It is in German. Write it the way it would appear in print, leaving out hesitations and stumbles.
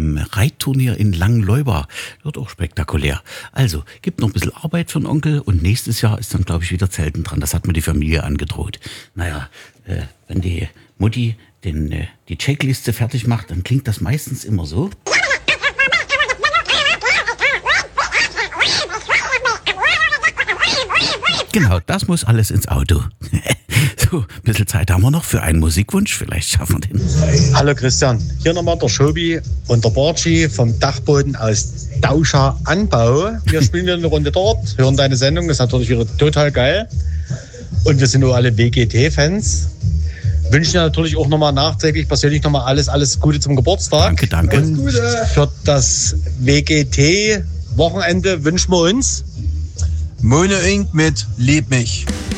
beim Reitturnier in Langenleuba. Wird auch spektakulär. Also, gibt noch ein bisschen Arbeit für den Onkel und nächstes Jahr ist dann, glaube ich, wieder Zelten dran. Das hat mir die Familie angedroht. Naja, wenn die Mutti die Checkliste fertig macht, dann klingt das meistens immer so. Genau, das muss alles ins Auto. So, ein bisschen Zeit haben wir noch für einen Musikwunsch. Vielleicht schaffen wir den. Hallo Christian, hier nochmal der Schobi und der Borgi vom Dachboden aus Dauscha Anbau. Wir spielen wieder eine Runde dort, hören deine Sendung, ist natürlich wieder total geil. Und wir sind nur alle WGT-Fans. Wünschen dir natürlich auch nochmal nachträglich persönlich nochmal alles Gute zum Geburtstag. Danke. Und für das WGT-Wochenende wünschen wir uns Mono Inc. mit Lieb mich.